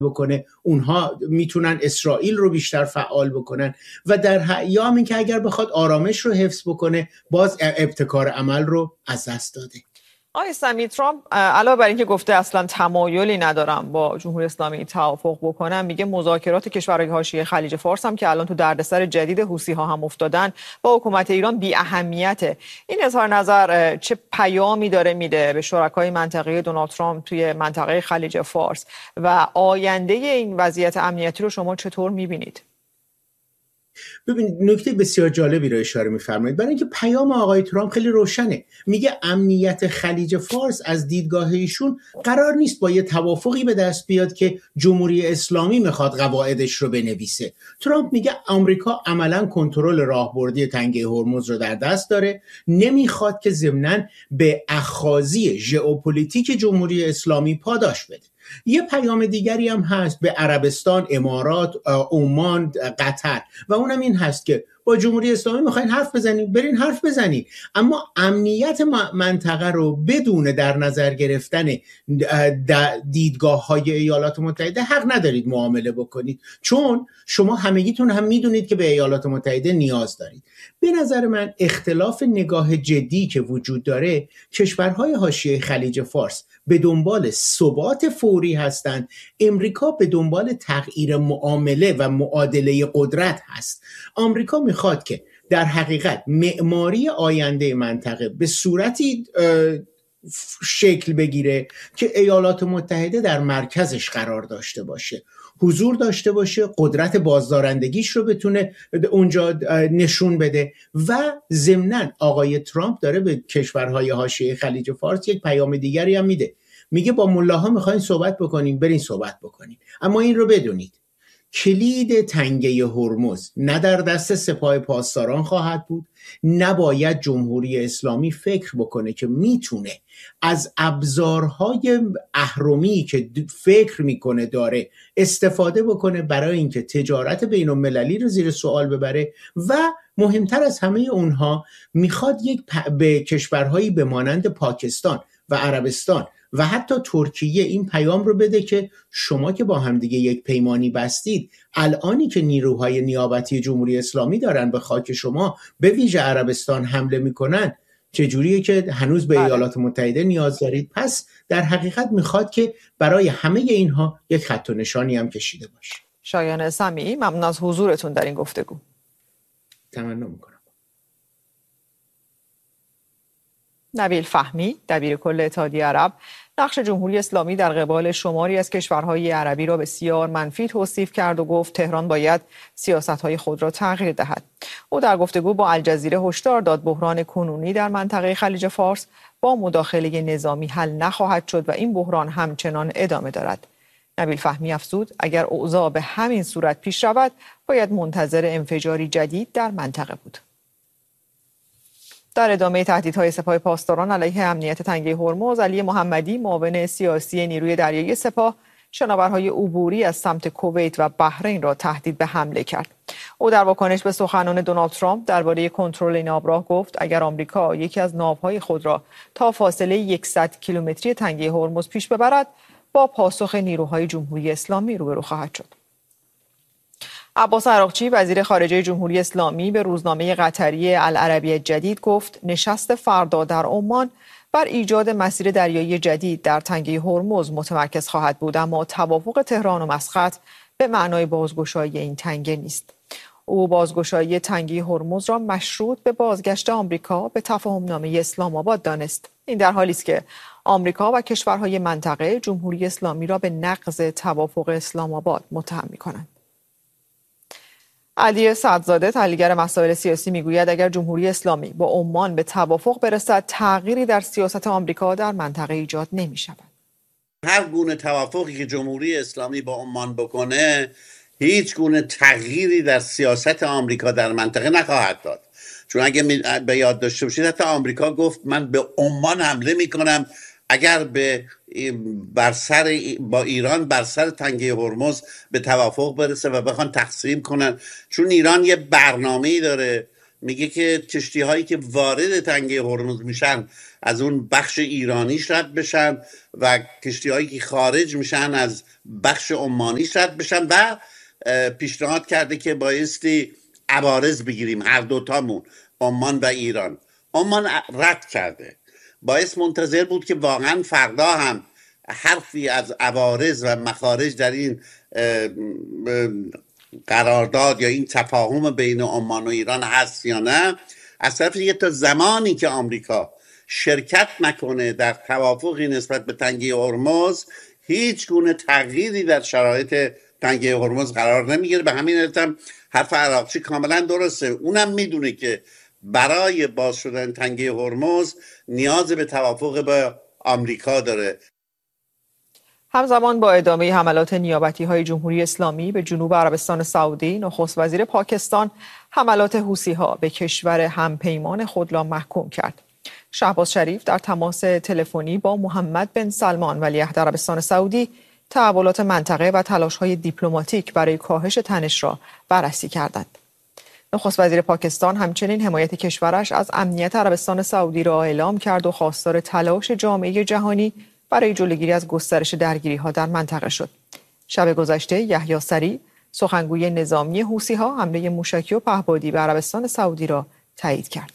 بکنه، اونها میتونن اسرائیل رو بیشتر فعال بکنن و یا همین که اگر بخواد آرامش رو حفظ بکنه باز ابتکار عمل رو از دست داده. آقای سمی، ترامپ علاوه بر اینکه گفته اصلا تمایلی ندارم با جمهوری اسلامی توافق بکنم، میگه مذاکرات کشورهای حاشیه خلیج فارس هم که الان تو دردسر جدید حوثی ها هم افتادن با حکومت ایران بی اهمیته. این اظهار نظر چه پیامی داره میده به شرکای منطقه‌ای دونالد ترامپ توی منطقه خلیج فارس و آینده این وضعیت امنیتی رو شما چطور میبینید؟ ببینید، نکته بسیار جالبی رو اشاره می‌فرمایید، برای اینکه پیام آقای ترامپ خیلی روشنه. میگه امنیت خلیج فارس از دیدگاه ایشون قرار نیست با یه توافقی به دست بیاد که جمهوری اسلامی میخواد قواعدش رو بنویسه. ترامپ میگه آمریکا عملاً کنترل راهبردی تنگه هرمز رو در دست داره، نمیخواد که ضمناً به اخاذی ژئوپلیتیک جمهوری اسلامی پاداش بده. یه پیام دیگری هم هست به عربستان، امارات، عمان، قطر و اونم این هست که با جمهوری اسلامی میخواین حرف بزنید، برین حرف بزنید، اما امنیت منطقه رو بدون در نظر گرفتن دیدگاه های ایالات متحده حق ندارید معامله بکنید، چون شما همگیتون هم میدونید که به ایالات متحده نیاز دارید. به نظر من اختلاف نگاه جدی که وجود داره، کشورهای حاشیه خلیج فارس به دنبال ثبات فوری هستند، امریکا به دنبال تغییر معامله و معادله قدرت هست. آمریکا میخواد که در حقیقت معماری آینده منطقه به صورتی شکل بگیره که ایالات متحده در مرکزش قرار داشته باشه، حضور داشته باشه، قدرت بازدارندگیش رو بتونه اونجا نشون بده و ضمناً آقای ترامپ داره به کشورهای حاشیه خلیج فارس یک پیام دیگری هم میده. میگه با ملاها میخواین صحبت بکنیم، برین صحبت بکنیم، اما این رو بدونید کلید تنگه هرمز نه در دست سپاه پاسداران خواهد بود، نباید جمهوری اسلامی فکر بکنه که میتونه از ابزارهای اهرمی که فکر میکنه داره استفاده بکنه برای اینکه تجارت بین المللی رو زیر سوال ببره و مهمتر از همه اونها میخواد به کشورهایی به مانند پاکستان و عربستان و حتی ترکیه این پیام رو بده که شما که با همدیگه یک پیمانی بستید، الانی که نیروهای نیابتی جمهوری اسلامی دارن به خاک شما به ویژه عربستان حمله میکنن، چجوریه که هنوز به ایالات متحده نیاز دارید؟ پس در حقیقت میخواد که برای همه اینها یک خط و نشانی هم کشیده باشه. شایان سمیعی، ممنون از حضورتون در این گفتگو. تمنا میکنم. نبیل فهمی، دبیرکل اتحادیه عرب، نقش جمهوری اسلامی در قبال شماری از کشورهای عربی را بسیار منفی توصیف کرد و گفت تهران باید سیاست‌های خود را تغییر دهد. او در گفتگو با الجزیره هشدار داد بحران کنونی در منطقه خلیج فارس با مداخله نظامی حل نخواهد شد و این بحران همچنان ادامه دارد. نبیل فهمی افزود اگر اوضاع به همین صورت پیش رود باید منتظر انفجاری جدید در منطقه بود. در ادامه تهدیدهای سپاه پاسداران علیه امنیت تنگه هرمز، علی محمدی، معاون سیاسی نیروی دریایی سپاه، شناورهای عبوری از سمت کویت و بحرین را تهدید به حمله کرد. او در واکنش به سخنان دونالد ترامپ درباره کنترل این آبراه گفت اگر آمریکا یکی از ناوهای خود را تا فاصله 100 کیلومتری تنگه هرمز پیش ببرد، با پاسخ نیروهای جمهوری اسلامی روبرو خواهد شد. عباس عراقچی، وزیر خارجه جمهوری اسلامی، به روزنامه قطری العربیه جدید گفت نشست فردا در عمان بر ایجاد مسیر دریایی جدید در تنگه هرمز متمرکز خواهد بود، اما توافق تهران و مسقط به معنای بازگشایی این تنگه نیست. او بازگشایی تنگه هرمز را مشروط به بازگشت آمریکا به تفاهمنامه اسلام آباد دانست. این در حالی است که آمریکا و کشورهای منطقه جمهوری اسلامی را به نقض توافق اسلام آباد متهم می‌کنند. علی سعدزاده، تحلیلگر مسائل سیاسی، میگوید اگر جمهوری اسلامی با عمان به توافق برسد، تغییری در سیاست آمریکا در منطقه ایجاد نمی‌شود. هر گونه توافقی که جمهوری اسلامی با عمان بکنه هیچ گونه تغییری در سیاست آمریکا در منطقه نخواهد داد، چون اگه به یاد داشته باشید حتی آمریکا گفت من به عمان حمله میکنم اگر با ایران بر سر تنگه هرمز به توافق برسه و بخوان تقسیم کنن، چون ایران یه برنامه‌ای داره میگه که کشتی هایی که وارد تنگه هرمز میشن از اون بخش ایرانیش رد بشن و کشتی هایی که خارج میشن از بخش عمانیش رد بشن و پیشنهاد کرده که بایستی عوارض بگیریم هر دوتامون، عمان و ایران. عمان رد کرده. باعث منتظر بود که واقعا فردا هم حرفی از عوارض و مخارج در این قرارداد یا این تفاهم بین عمان و ایران هست یا نه. از طرف دیگه تا زمانی که آمریکا شرکت نکنه در توافقی نسبت به تنگه هرمز، هیچ گونه تغییری در شرایط تنگه هرمز قرار نمیگیره. به همین علت هم حرف عراقچی کاملا درسته. اونم میدونه که برای باز شدن تنگه هرمز نیاز به توافق با آمریکا داره. همزمان با ادامه حملات نیابتی‌های جمهوری اسلامی به جنوب عربستان سعودی، نخست وزیر پاکستان حملات حوثی‌ها به کشور همپیمان خود را محکوم کرد. شهباز شریف در تماس تلفنی با محمد بن سلمان ولیعهد عربستان سعودی تحولات منطقه و تلاش‌های دیپلماتیک برای کاهش تنش را بررسی کردند. نخست وزیر پاکستان همچنین حمایت کشورش از امنیت عربستان سعودی را اعلام کرد و خواستار تلاش جامعه جهانی برای جلوگیری از گسترش درگیری‌ها در منطقه شد. شب گذشته یحیی سریع، سخنگوی نظامی حوثی‌ها، حمله موشکی و پهپادی به عربستان سعودی را تایید کرد.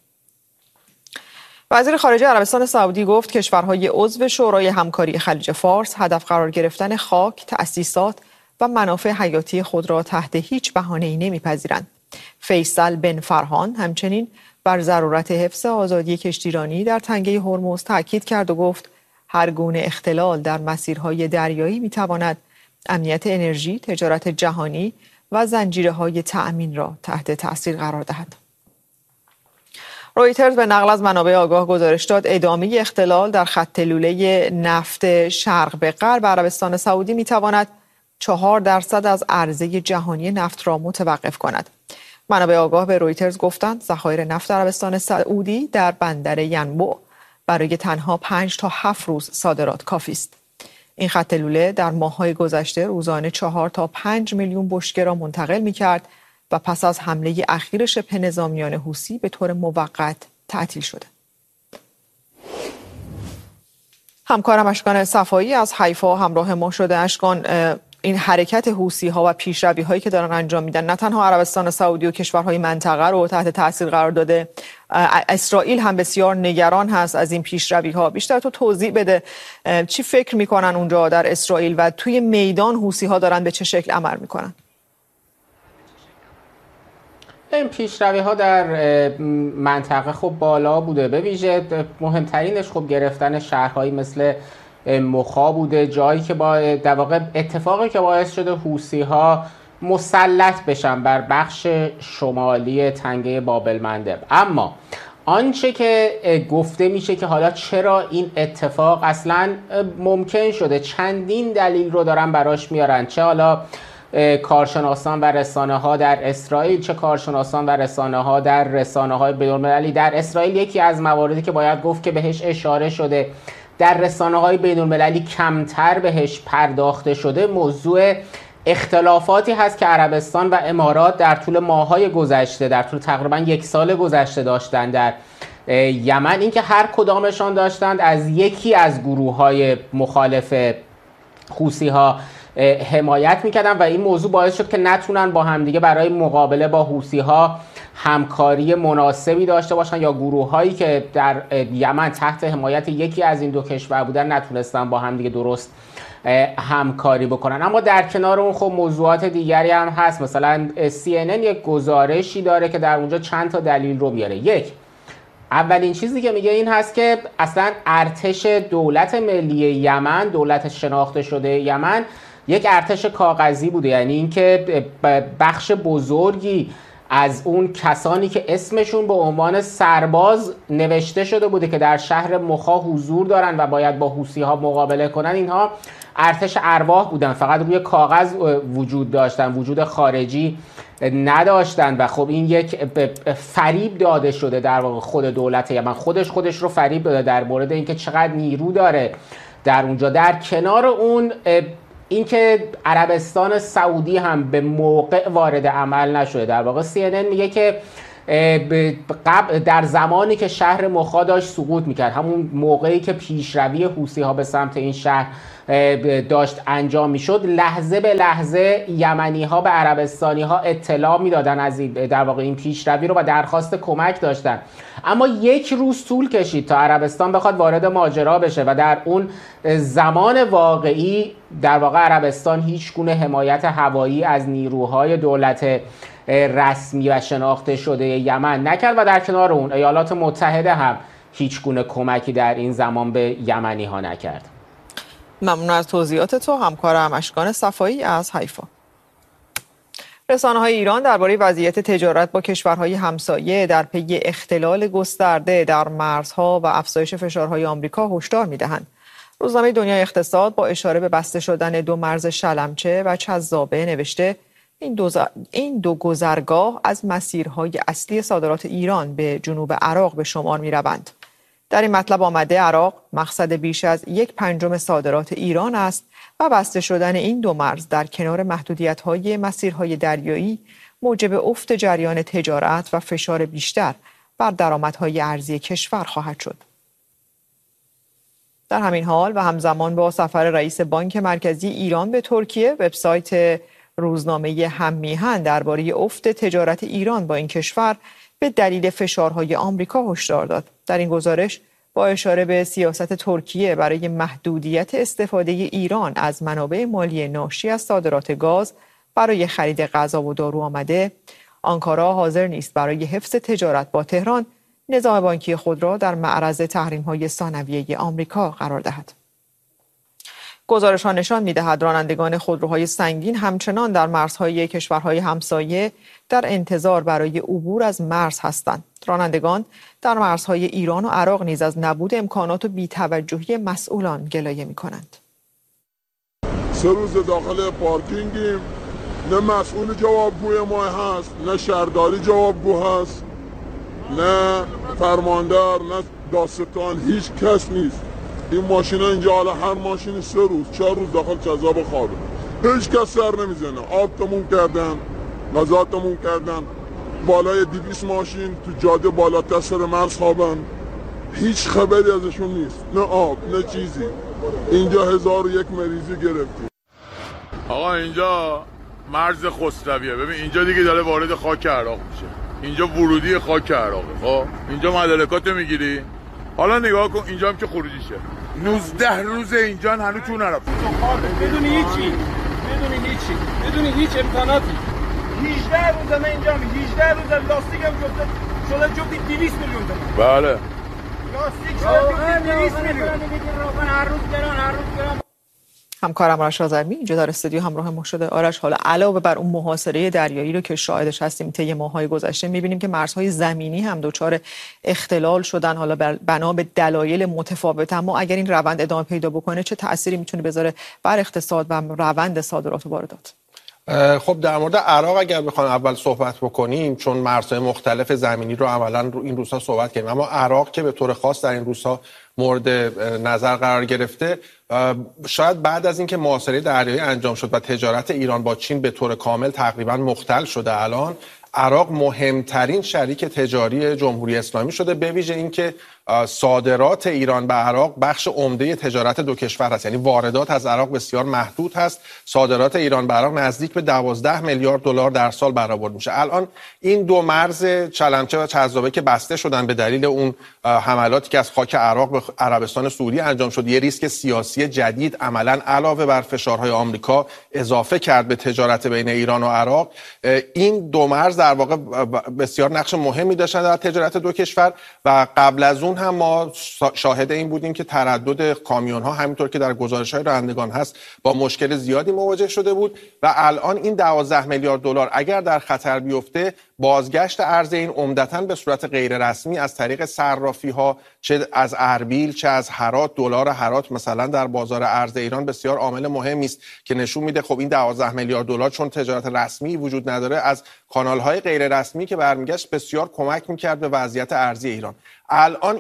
وزیر خارجه عربستان سعودی گفت کشورهای عضو شورای همکاری خلیج فارس هدف قرار گرفتن خاک، تأسیسات و منافع حیاتی خود را تحت هیچ بهانه‌ای نمی‌پذیرند. فیصل بن فرهان همچنین بر ضرورت حفظ آزادی کشتیرانی در تنگه هرمز تاکید کرد و گفت هر گونه اختلال در مسیرهای دریایی می‌تواند امنیت انرژی، تجارت جهانی و زنجیره‌های تأمین را تحت تأثیر قرار دهد. رویترز به نقل از منابع آگاه گزارش داد ادامه اختلال در خط لوله نفت شرق به غرب عربستان سعودی می‌تواند 4% از عرضه جهانی نفت را متوقف کند. منابع آگاه به رویترز گفتند ذخایر نفت عربستان سعودی در بندر ینبوع برای تنها 5 تا 7 روز صادرات کافی است. این خط لوله در ماه‌های گذشته روزانه 4 تا 5 میلیون بشکه را منتقل می‌کرد و پس از حمله اخیر شبه نظامیان حوثی به طور موقت تعطیل شده. همکارم اشکان صفایی از حیفا همراه ما شده. اشکان، این حرکت حوثی‌ها و پیشروی‌هایی که دارن انجام میدن نه تنها عربستان سعودی و کشورهای منطقه رو تحت تاثیر قرار داده، اسرائیل هم بسیار نگران هست از این پیشروی‌ها. بیشتر تو توضیح بده چی فکر میکنن اونجا در اسرائیل و توی میدان حوثی‌ها دارن به چه شکل عمل میکنن؟ این پیشروی‌ها در منطقه خب بالا بوده، به ویژه مهمترینش خب گرفتن شهرهایی مثل مخا بوده، جایی که با در واقع اتفاقی که باعث شده حوثی‌ها مسلط بشن بر بخش شمالی تنگه بابل مندب. اما آنچه که گفته میشه که حالا چرا این اتفاق اصلا ممکن شده، چندین دلیل رو دارن براش میارن، چه حالا کارشناسان و رسانه ها در اسرائیل، چه کارشناسان و رسانه ها در رسانه های بین‌المللی. در اسرائیل یکی از مواردی که باید گفت که بهش اشاره شده، در رسانه های بین‌المللی کمتر بهش پرداخته شده، موضوع اختلافاتی هست که عربستان و امارات در طول ماه‌های گذشته، در طول تقریبا 1 سال گذشته داشتن در یمن. اینکه هر کدامشان داشتند از یکی از گروه‌های مخالف حوثی‌ها حمایت میکردن و این موضوع باعث شد که نتونن با همدیگه برای مقابله با حوثی‌ها همکاری مناسبی داشته باشن، یا گروه‌هایی که در یمن تحت حمایت یکی از این دو کشور بودن نتونستن با همدیگه درست همکاری بکنن. اما در کنار اون خب موضوعات دیگری هم هست. مثلا CNN یک گزارشی داره که در اونجا چند تا دلیل رو میاره. اولین چیزی که میگه این هست که اصلا ارتش دولت ملی یمن، دولت شناخته شده یمن، یک ارتش کاغذی بوده. یعنی اینکه بخش بزرگی از اون کسانی که اسمشون به عنوان سرباز نوشته شده بوده که در شهر مخا حضور دارن و باید با حوثی‌ها مقابله کنن، اینها ارتش ارواح بودن، فقط روی کاغذ وجود داشتن، وجود خارجی نداشتن. و خب این یک فریب داده شده در واقع. خود دولت یمن خودش رو فریب داده در مورد اینکه چقدر نیرو داره در اونجا. در کنار اون اینکه عربستان سعودی هم به موقع وارد عمل نشده. در واقع CNN میگه که در زمانی که شهر مخا داشت سقوط میکرد، همون موقعی که پیشروی حوثی‌ها به سمت این شهر داشت انجام میشد، لحظه به لحظه یمنی‌ها به عربستانی‌ها اطلاع میدادن از در واقع این پیشروی رو و درخواست کمک داشتن. اما یک روز طول کشید تا عربستان بخواد وارد ماجرا بشه و در اون زمان واقعی در واقع عربستان هیچ گونه حمایت هوایی از نیروهای دولت رسمی و شناخته شده یمن نکرد و در کنار اون ایالات متحده هم هیچ گونه کمکی در این زمان به یمنی‌ها نکرد. ممنون از توضیحات تو همکارم اشکان صفایی از حیفا. رسانه‌های ایران درباره وضعیت تجارت با کشورهای همسایه در پی اختلال گسترده در مرزها و افزایش فشارهای آمریکا هشدار می‌دهند. روزنامه دنیای اقتصاد با اشاره به بسته شدن 2 مرز شلمچه و چذابه نوشته این دو گذرگاه از مسیرهای اصلی صادرات ایران به جنوب عراق به شمار می‌روند. در این مطلب آمده عراق مقصد بیش از 1/5 صادرات ایران است و بسته شدن این 2 مرز در کنار محدودیت‌های مسیرهای دریایی موجب افت جریان تجارت و فشار بیشتر بر درآمدهای ارزی کشور خواهد شد. در همین حال و همزمان با سفر رئیس بانک مرکزی ایران به ترکیه، وبسایت روزنامه هم‌میهن درباره افت تجارت ایران با این کشور به دلیل فشارهای آمریکا هشدار داد. در این گزارش با اشاره به سیاست ترکیه برای محدودیت استفاده ایران از منابع مالی ناشی از صادرات گاز برای خرید غذا و دارو آمده، آنکارا حاضر نیست برای حفظ تجارت با تهران نظام بانکی خود را در معرض تحریم‌های ثانویه آمریکا قرار دهد. گزارش‌ها نشان می‌دهد رانندگان خودروهای سنگین همچنان در مرزهای کشورهای همسایه در انتظار برای عبور از مرز هستند. رانندگان در مرزهای ایران و عراق نیز از نبود امکانات و بی‌توجهی مسئولان گلایه می‌کنند. 3 روز داخل پارکینگیم، نه مسئول جوابگوی ما هست، نه شهرداری جوابگو هست، نه فرماندار، نه داستان، هیچ کس نیست. این ماشینا اینجا حالا هر ماشین 3 روز 4 روز داخل چذاب خوابه، هیچ کس سر نمیزنه. آب تموم کردن، غذا تموم کردن، بالای 200 ماشین تو جاده بالاتر سر مرز خوابن، هیچ خبری ازشون نیست، نه آب نه چیزی. اینجا 1001 مریضی گرفتیم. آقا اینجا مرز خسرویه، ببین اینجا دیگه داره وارد خاک عراق میشه، اینجا ورودی خاک عراقه. خب اینجا مدارکاتو میگیری، حالا نگاه کن اینجا هم که خروجیشه. 19 روز اینجا هنوز تو نرفت. بدون هیچی، بدون هیچ امکاناتی. 18 روز من اینجا 18 روز لاستیکم شده جفتی 200 میلیون تومان. بله. لاستیک شده 200 میلیون. هر روز گران. همکارم آرش آذرمی اینجا در استودیو همراه ما شده. آرش، حالا علاوه بر اون محاصره دریایی رو که شاهدش هستیم طی ماه‌های گذشته، می‌بینیم که مرزهای زمینی هم دچار اختلال شدن، حالا بنا به دلایل متفاوت. اما اگر این روند ادامه پیدا بکنه چه تأثیری میتونه بذاره بر اقتصاد و روند صادرات و واردات؟ خب در مورد عراق اگر بخوایم اول صحبت بکنیم، چون مرزهای مختلف زمینی رو اولا رو این روزها صحبت کردیم، اما عراق که به طور خاص در این روزها مورد نظر قرار گرفته، شاید بعد از اینکه محاصره دریایی انجام شد و تجارت ایران با چین به طور کامل تقریبا مختل شده، الان عراق مهمترین شریک تجاری جمهوری اسلامی شده، به ویژه اینکه صادرات ایران به عراق بخش عمده تجارت دو کشور هست. یعنی واردات از عراق بسیار محدود هست، صادرات ایران به عراق نزدیک به 12 میلیارد دلار در سال برآورد میشه. الان این 2 مرز چلمچه و چذابه که بسته شدن به دلیل اون حملاتی که از خاک عراق به عربستان سعودی انجام شد، یه ریسک سیاسی جدید عملاً علاوه بر فشارهای آمریکا اضافه کرد به تجارت بین ایران و عراق. این 2 مرز در واقع بسیار نقش مهمی داشتن در تجارت دو کشور و قبل از اون هم ما شاهد این بودیم که تردد کامیون ها همینطور که در گزارش‌های رانندگان هست با مشکل زیادی مواجه شده بود و الان این 12 میلیارد دلار اگر در خطر بیفته، بازگشت ارز این عمدتاً به صورت غیر رسمی از طریق صرافی‌ها، چه از اربیل چه از هرات، دلار هرات مثلا در بازار ارز ایران بسیار عامل مهمی است که نشون میده خب این 12 میلیارد دلار چون تجارت رسمی وجود نداره، از کانال‌های غیر رسمی که برمیگشت بسیار کمک می‌کرد به وضعیت ارزی ایران. الان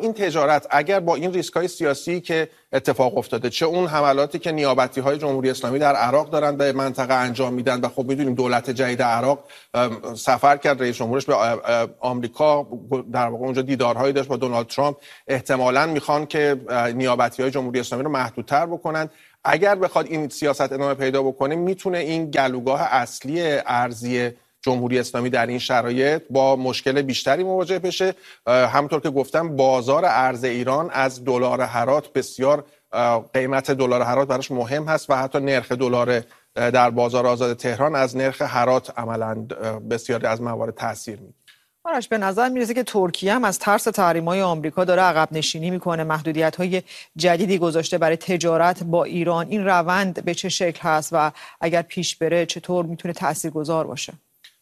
این تجارت اگر با این ریسک‌های سیاسی که اتفاق افتاده، چه اون حملاتی که نیابتی‌های جمهوری اسلامی در عراق دارن به منطقه انجام میدن و خب می‌دونیم دولت جدید عراق سفر کرد، رئیس جمهورش به آمریکا در واقع اونجا دیدارهایی داشت با دونالد ترامپ، احتمالاً میخوان که نیابتی‌های جمهوری اسلامی رو محدودتر بکنن. اگر بخواد این سیاست ادامه پیدا بکنه میتونه این گلوگاه اصلی ارزی جمهوری اسلامی در این شرایط با مشکل بیشتری مواجه بشه. همونطور که گفتم بازار ارز ایران از دلار هرات بسیار قیمت دلار هرات براش مهم هست و حتی نرخ دلار در بازار آزاد تهران از نرخ هرات عملاً بسیاری از موارد تاثیر میگیره. آرش به نظر میرسه که ترکیه هم از ترس تحریم‌های آمریکا داره عقب نشینی میکنه، محدودیت‌های جدیدی گذاشته برای تجارت با ایران. این روند به چه شکل هست و اگر پیش بره چطور میتونه تاثیرگذار باشه؟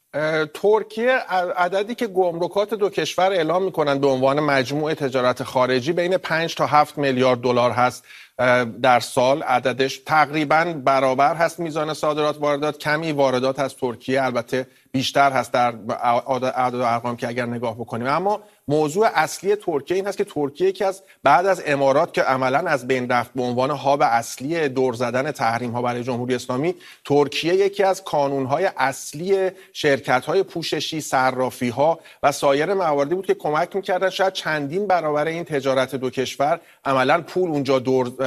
ترکیه عددی که گمرکات دو کشور اعلام میکنن به عنوان مجموع تجارت خارجی بین 5 تا 7 میلیارد دلار هست در سال. عددش تقریباً برابر هست میزان صادرات واردات، کمی واردات از ترکیه البته بیشتر هست در اعداد و ارقام که اگر نگاه بکنیم. اما موضوع اصلی ترکیه این هست که ترکیه یکی از بعد از امارات که عملاً از بین رفت به عنوان هاب اصلی دور زدن تحریم ها برای جمهوری اسلامی، ترکیه یکی از کانونهای اصلی شرکت های پوششی، صرافی ها و سایر مواردی بود که کمک میکردن شاید چندین برابر این تجارت دو کشور عملاً پول اونجا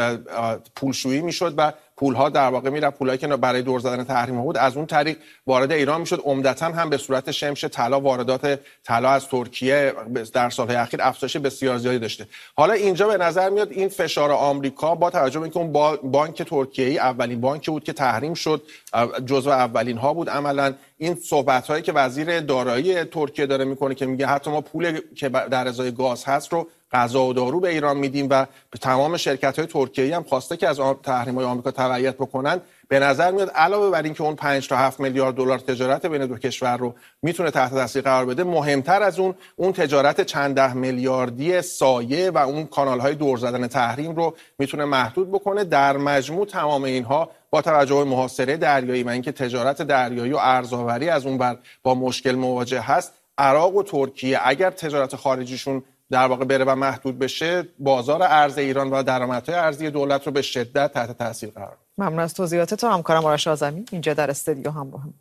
پولشویی میشد و پولها در واقع میرفت، پولایی که برای دور زدن تحریم ها بود از اون طریق وارد ایران میشد. عمدتاً هم به صورت شمش طلا، واردات طلا از ترکیه در سالهای اخیر افزایش بسیار زیادی داشته. حالا اینجا به نظر میاد این فشار آمریکا با توجه به اینکه اون بانک ترکیه‌ای اولین بانکی بود که تحریم شد، جزو اولین ها بود، عملاً این صحبت‌هایی که وزیر دارایی ترکیه داره میکنه که میگه حتی ما پول که در ازای گاز هست رو غذا و دارو به ایران میدیم و به تمام شرکت‌های ترکیه‌ای هم خواسته که از تحریم‌های آمریکا تبعیت بکنن. به نظر میاد علاوه بر این که اون 5 تا 7 میلیارد دلار تجارت بین دو کشور رو میتونه تحت تاثیر قرار بده، مهمتر از اون تجارت چند ده میلیاردی سایه و اون کانال‌های دور زدن تحریم رو میتونه محدود بکنه. در مجموع تمام اینها با توجه به محاصره دریایی و اینکه تجارت دریایی و ارزآوری از اون بر با مشکل مواجه هست، عراق و ترکیه اگر تجارت خارجیشون در واقع بره و محدود بشه، بازار ارز ایران و درآمدهای ارزی دولت رو به شدت تحت تاثیر قرار. ممنون از توضیحاتت. همکارم آرش آذمی اینجا در استودیو همراهم.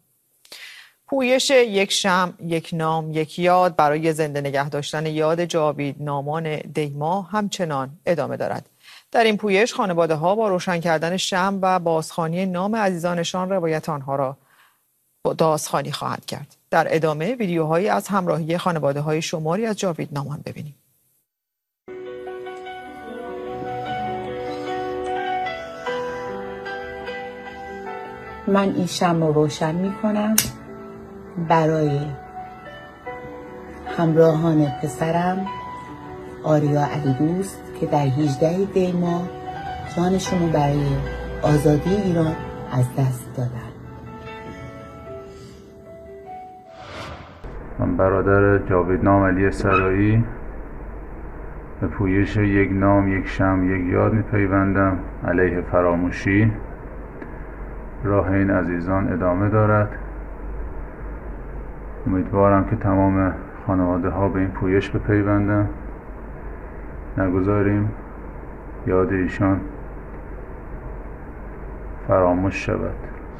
پویش یک شمع، یک نام، یک یاد برای زنده نگه داشتن یاد جاویدنامان دیما همچنان ادامه دارد. در این پویش خانواده‌ها با روشن کردن شمع و بازخوانی نام عزیزانشان روایت آنها را بازخوانی خواهند کرد. در ادامه ویدیوهایی از همراهی خانواده‌های شماری از جاویدنامان ببینیم. من این شمع رو روشن می‌کنم برای همراهان پسرم آریا علیدوست که در 18 دی ماه جانشون رو برای آزادی ایران از دست دادن. من برادر جاویدنام علی سرایی به پویش یک نام، یک شمع، یک یاد می‌پیوندم علیه فراموشی. راه این عزیزان ادامه دارد. امیدوارم که تمام خانواده ها به این پویش بپیوندن، نگذاریم یاد ایشان فراموش شود.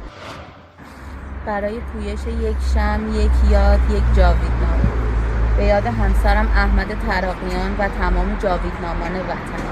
برای پویش یک شمع، یک یاد، یک جاویدنامه به یاد همسرم احمد تراقیان و تمام جاویدنامان وطن.